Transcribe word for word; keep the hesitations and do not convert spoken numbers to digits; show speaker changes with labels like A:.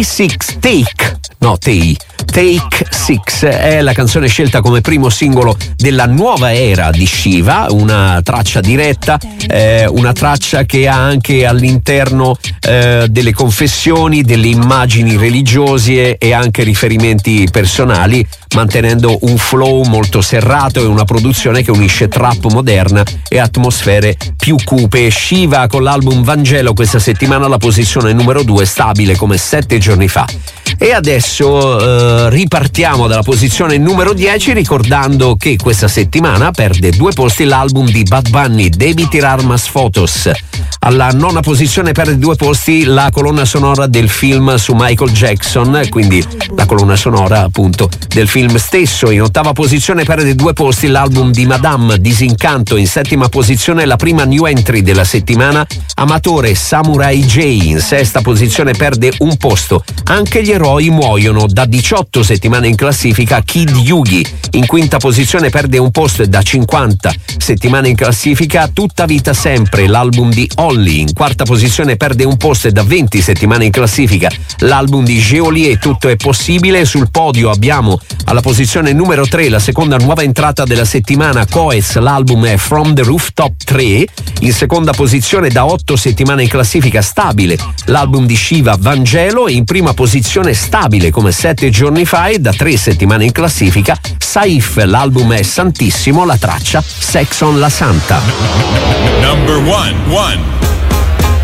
A: Take Six, Take, no, Take, Take Six è la canzone scelta come primo singolo della nuova era di Shiva, una traccia diretta, eh, una traccia che ha anche all'interno eh, delle confessioni, delle immagini religiose e anche riferimenti personali, mantenendo un flow molto serrato e una produzione che unisce trap moderna e atmosfere più cupe. Shiva con l'album Vangelo questa settimana alla posizione numero due, stabile come sette giorni fa. E adesso eh, ripartiamo dalla posizione numero dieci ricordando che questa settimana perde due posti l'album di Bad Bunny, Devi tirar más fotos. Alla nona posizione perde due posti la colonna sonora del film su Michael Jackson, quindi la colonna sonora appunto del film stesso. In ottava posizione perde due posti l'album di Madame, Disincanto. In settima posizione la prima new entry della settimana, Amatore, Samurai J. In sesta posizione perde un posto Anche gli eroi muoiono, da diciotto settimane in classifica Kid Yugi. In quinta posizione perde un posto e da cinquanta settimane in classifica Tutta vita sempre, l'album di Holly. In quarta posizione perde un posto e da venti settimane in classifica l'album di Geolier, Tutto è possibile. Sul podio abbiamo alla posizione numero tre la seconda nuova entrata della settimana, Coez, l'album è From the Rooftop tre. In seconda posizione da otto settimane in classifica stabile l'album di Shiva, Vangelo. E in prima posizione stabile come sette giorni fa e da tre settimane in classifica Saif, l'album è Santissimo, la traccia Sex on la Santa.
B: Number one, one.